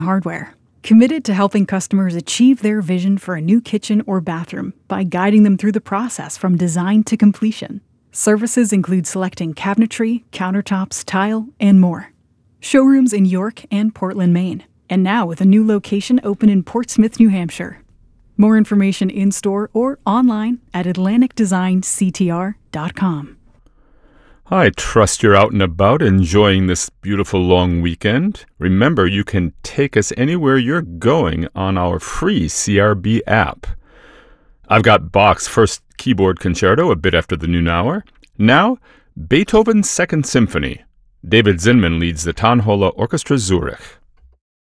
Hardware, committed to helping customers achieve their vision for a new kitchen or bathroom by guiding them through the process from design to completion. Services include selecting cabinetry, countertops, tile, and more. Showrooms in York and Portland, Maine, and now with a new location open in Portsmouth, New Hampshire. More information in-store or online at atlanticdesignctr.com. I trust you're out and about enjoying this beautiful long weekend. Remember, you can take us anywhere you're going on our free CRB app. I've got Bach's First Keyboard Concerto a bit after the noon hour. Now, Beethoven's Second Symphony. David Zinman leads the Tonhalle Orchestra Zurich.